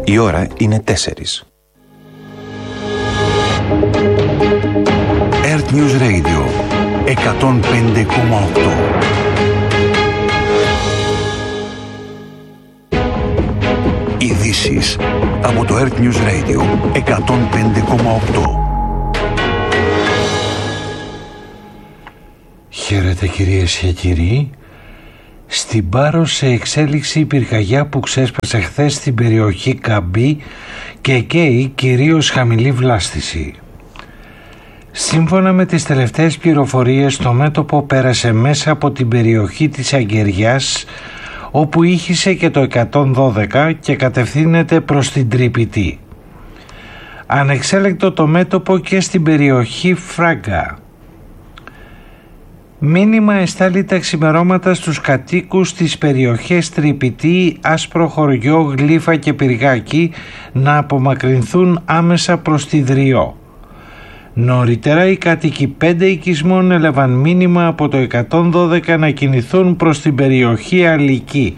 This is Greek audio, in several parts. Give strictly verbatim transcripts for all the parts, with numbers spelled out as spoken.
Η ώρα είναι τέσσερις. Earth News Radio εκατόν πέντε κόμμα οκτώ. Ειδήσεις από το Earth News Radio εκατόν πέντε κόμμα οκτώ. Χαίρετε κυρίες και κύριοι. Στην Πάρο σε εξέλιξη η πυρκαγιά που ξέσπασε χθες στην περιοχή Καμπή και καίει κυρίως χαμηλή βλάστηση. Σύμφωνα με τις τελευταίες πληροφορίες, το μέτωπο πέρασε μέσα από την περιοχή της Αγγεριάς, όπου ήχησε και το εκατόν δώδεκα και κατευθύνεται προς την Τρίπητη. Ανεξέλεγκτο το μέτωπο και στην περιοχή Φράγκα. Μήνυμα εστάλει τα ξημερώματα στους κατοίκους της περιοχές Τρυπητή, Άσπρο Χωριό, Γλύφα και Πυργάκι να απομακρυνθούν άμεσα προς τη Δριό. Νωρίτερα οι κάτοικοι πέντε οικισμών έλαβαν μήνυμα από το εκατόν δώδεκα να κινηθούν προς την περιοχή Αλική.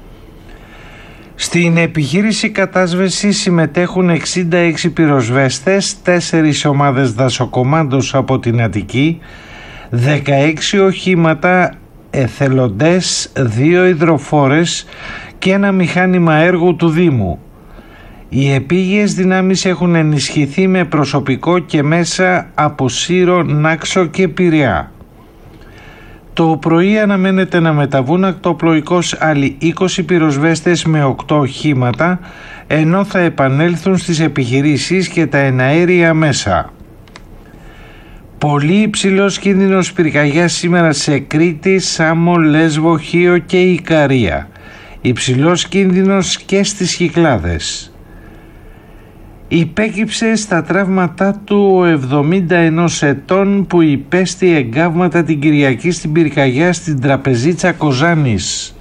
Στην επιχείρηση κατάσβεσης συμμετέχουν εξήντα έξι πυροσβέστες, τέσσερις ομάδες δασοκομάντος από την Αττική, δεκαέξι οχήματα, εθελοντές, δύο υδροφόρες και ένα μηχάνημα έργου του Δήμου. Οι επίγειες δυνάμεις έχουν ενισχυθεί με προσωπικό και μέσα από Σύρο, Νάξο και Πειραιά. Το πρωί αναμένεται να μεταβούν ακτοπλοϊκώς άλλοι είκοσι πυροσβέστες με οκτώ οχήματα, ενώ θα επανέλθουν στις επιχειρήσεις και τα εναέρια μέσα. Πολύ υψηλός κίνδυνος πυρκαγιάς σήμερα σε Κρήτη, Σάμο, Λέσβο, Χίο και Ικαρία. Υψηλός κίνδυνος και στις Κυκλάδες. Υπέκυψε στα τραύματά του ο εβδομήντα ενός ετών που υπέστη εγκάβματα την Κυριακή στην πυρκαγιά στην Τραπεζίτσα Κοζάνης.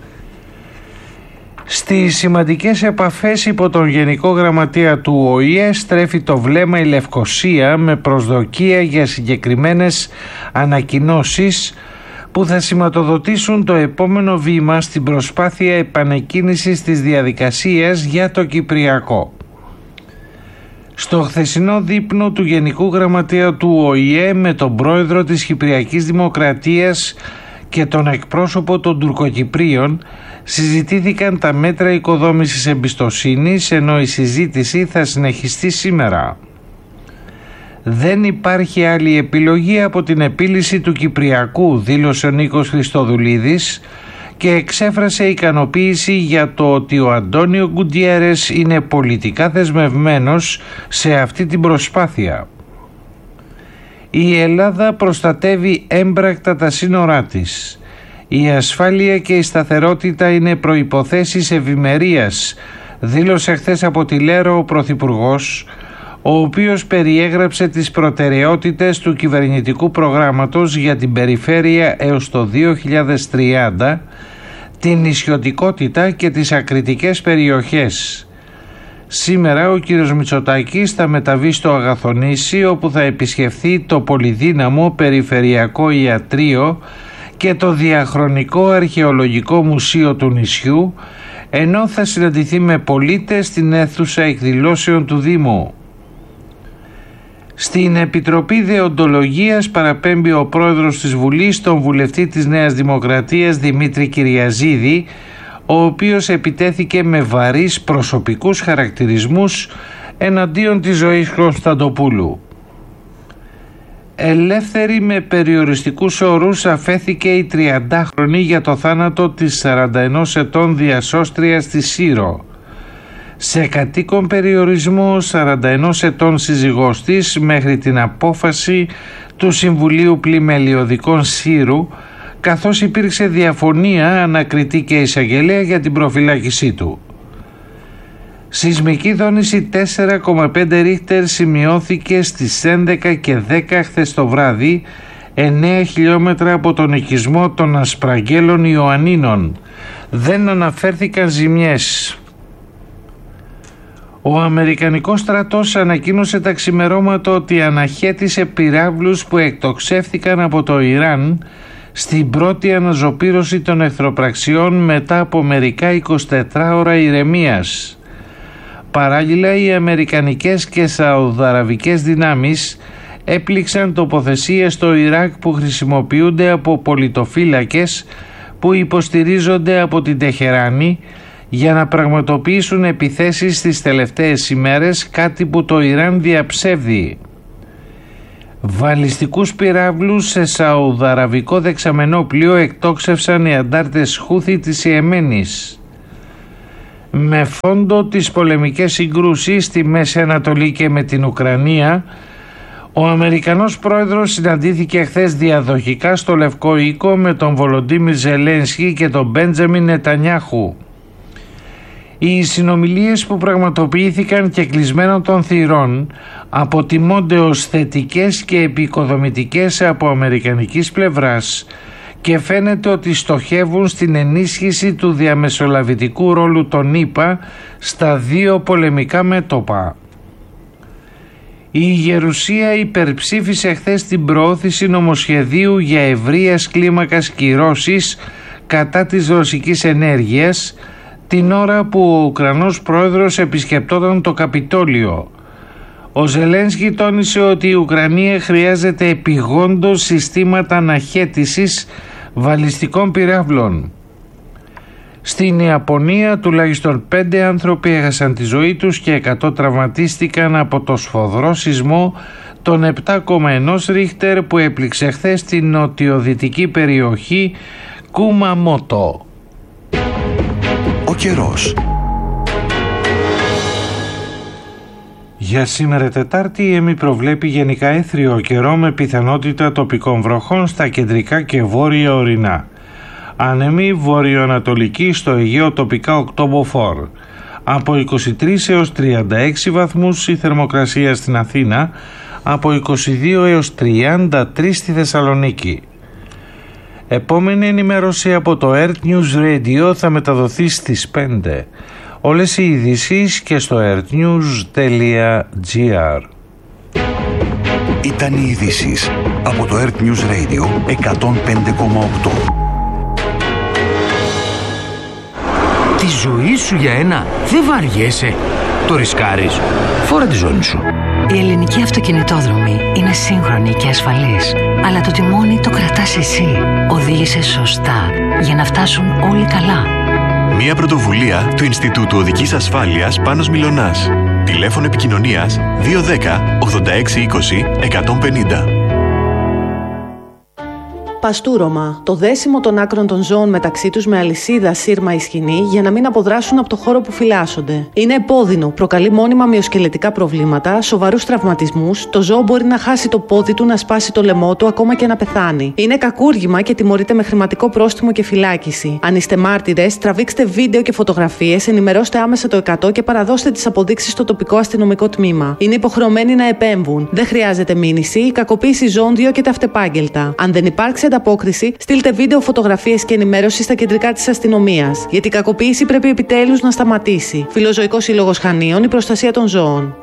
Στις σημαντικές επαφές υπό τον Γενικό Γραμματεία του Ο Η Ε στρέφει το βλέμμα η Λευκοσία με προσδοκία για συγκεκριμένες ανακοινώσεις που θα σηματοδοτήσουν το επόμενο βήμα στην προσπάθεια επανεκκίνησης της διαδικασίας για το Κυπριακό. Στο χθεσινό δείπνο του Γενικού Γραμματέα του Ο Η Ε με τον πρόεδρο της Κυπριακής Δημοκρατίας και τον εκπρόσωπο των Τουρκοκυπρίων συζητήθηκαν τα μέτρα οικοδόμησης εμπιστοσύνης, ενώ η συζήτηση θα συνεχιστεί σήμερα. Δεν υπάρχει άλλη επιλογή από την επίλυση του Κυπριακού, δήλωσε ο Νίκος Χριστοδουλίδης και εξέφρασε ικανοποίηση για το ότι ο Αντώνιο Γκουντιέρες είναι πολιτικά δεσμευμένος σε αυτή την προσπάθεια. Η Ελλάδα προστατεύει έμπρακτα τα σύνορά της. Η ασφάλεια και η σταθερότητα είναι προϋποθέσεις ευημερίας, δήλωσε χθες από τη Λέρο ο Πρωθυπουργός, ο οποίος περιέγραψε τις προτεραιότητες του κυβερνητικού προγράμματος για την περιφέρεια έως το δύο χιλιάδες τριάντα, την νησιωτικότητα και τις ακριτικές περιοχές. Σήμερα ο κύριος Μητσοτάκης θα μεταβεί στο Αγαθονήσι, όπου θα επισκεφθεί το πολυδύναμο Περιφερειακό Ιατρείο και το Διαχρονικό Αρχαιολογικό Μουσείο του νησιού, ενώ θα συναντηθεί με πολίτες στην αίθουσα εκδηλώσεων του Δήμου. Στην Επιτροπή Δεοντολογίας παραπέμπει ο πρόεδρος της Βουλής, τον βουλευτή της Νέας Δημοκρατίας Δημήτρη Κυριαζίδη, ο οποίος επιτέθηκε με βαρύς προσωπικούς χαρακτηρισμούς εναντίον της Ζωής Κωνσταντοπούλου. Ελεύθερη με περιοριστικούς όρους αφέθηκε η τριαντάχρονη για το θάνατο της σαράντα ενός ετών διασώστριας της Σύρο. Σε κατοίκον περιορισμό σαράντα ενός ετών σύζυγός της μέχρι την απόφαση του Συμβουλίου Πλημελιωδικών Σύρου, καθώς υπήρξε διαφωνία ανακριτή και εισαγγελέα για την προφυλάκησή του. Σεισμική δόνηση τέσσερα κόμμα πέντε ρίχτερ σημειώθηκε στις έντεκα και δέκα χθες το βράδυ, εννέα χιλιόμετρα από τον οικισμό των Ασπραγγέλων Ιωαννίνων. Δεν αναφέρθηκαν ζημιές. Ο Αμερικανικός στρατός ανακοίνωσε τα ξημερώματα ότι αναχέτησε πυράβλους που εκτοξεύθηκαν από το Ιράν στην πρώτη αναζωπήρωση των εχθροπραξιών μετά από μερικά εικοσιτετράωρα ηρεμίας. Παράλληλα, οι αμερικανικές και σαουδαραβικές δυνάμεις έπληξαν τοποθεσίες στο Ιράκ που χρησιμοποιούνται από πολιτοφύλακες που υποστηρίζονται από την Τεχεράνη για να πραγματοποιήσουν επιθέσεις τις τελευταίες ημέρες, κάτι που το Ιράν διαψεύδει. Βαλιστικούς πυράβλους σε σαουδαραβικό δεξαμενόπλιο εκτόξευσαν οι αντάρτες Χούθη της Ιεμένης. Με φόντο τις πολεμικές συγκρούσεις στη Μέση Ανατολή και με την Ουκρανία, ο Αμερικανός πρόεδρος συναντήθηκε χθες διαδοχικά στο Λευκό Οίκο με τον Βολοντίμιρ Ζελένσκι και τον Μπέντζαμιν Νετανιάχου. Οι συνομιλίες που πραγματοποιήθηκαν και κλεισμένων των θυρών αποτιμώνται ως θετικές και επικοδομητικές από αμερικανικής πλευράς και φαίνεται ότι στοχεύουν στην ενίσχυση του διαμεσολαβητικού ρόλου των ΗΠΑ στα δύο πολεμικά μέτωπα. Η Γερουσία υπερψήφισε χθες την προώθηση νομοσχεδίου για ευρείας κλίμακας κυρώσεις κατά της ρωσικής ενέργειας, την ώρα που ο Ουκρανός πρόεδρος επισκεπτόταν το Καπιτόλιο. Ο Ζελένσκι τόνισε ότι η Ουκρανία χρειάζεται επιγόντως συστήματα αναχέτησης βαλιστικών πυράβλων. Στην Ιαπωνία τουλάχιστον πέντε άνθρωποι έχασαν τη ζωή τους και εκατό τραυματίστηκαν από το σφοδρό σεισμό των επτά κόμμα ένα Ρίχτερ που έπληξε χθες την νοτιοδυτική περιοχή Κουμαμότο. Ο καιρός. Για σήμερα Τετάρτη η ΕΜΗ προβλέπει γενικά έθριο καιρό με πιθανότητα τοπικών βροχών στα κεντρικά και βόρεια ορεινά. Άνεμη βορειοανατολική στο Αιγαίο τοπικά οκτώ μποφόρ. Από είκοσι τρεις έως τριάντα έξι βαθμούς η θερμοκρασία στην Αθήνα, από είκοσι δύο έως τριάντα τρία στη Θεσσαλονίκη. Επόμενη ενημέρωση από το Earth News Radio θα μεταδοθεί στις πέντε. Όλες οι ειδήσεις και στο earthnews τελεία gr. Ήταν οι ειδήσεις από το Earth News Radio εκατόν πέντε κόμμα οκτώ. Τη ζωή σου για ένα δεν βαριέσαι. Το ρισκάρεις. Φόρα τη ζώνη σου. Η ελληνική αυτοκινητόδρομη είναι σύγχρονη και ασφαλής, αλλά το τιμόνι το κρατάς εσύ. Οδήγησε σωστά για να φτάσουν όλοι καλά. Μία πρωτοβουλία του Ινστιτούτου Οδικής Ασφάλειας Πάνος Μιλωνάς. Τηλέφωνο επικοινωνίας δύο ένα μηδέν ογδόντα έξι είκοσι εκατόν πενήντα. Παστούρωμα. Το δέσιμο των άκρων των ζώων μεταξύ τους με αλυσίδα, σύρμα ή σκηνή για να μην αποδράσουν από το χώρο που φυλάσσονται. Είναι επώδυνο, προκαλεί μόνιμα μυοσκελετικά προβλήματα, σοβαρούς τραυματισμούς, το ζώο μπορεί να χάσει το πόδι του, να σπάσει το λαιμό του, ακόμα και να πεθάνει. Είναι κακούργημα και τιμωρείται με χρηματικό πρόστιμο και φυλάκιση. Αν είστε μάρτυρες, τραβήξτε βίντεο και φωτογραφίες, ενημερώστε άμεσα το εκατό και παραδώστε τις αποδείξεις στο τοπικό αστυνομικό τμήμα. Είναι υποχρεωμένοι να επέμβουν. Δεν χρειάζεται μήνυση, η κακοποίηση ζώων διώκεται αυτεπάγγελτα. Αν δεν υπάρξει ανταπόκριση, στείλτε βίντεο, φωτογραφίες και ενημέρωση στα κεντρικά της αστυνομίας. Γιατί η κακοποίηση πρέπει επιτέλους να σταματήσει. Φιλοζωικός Σύλλογος Χανίων, η προστασία των ζώων.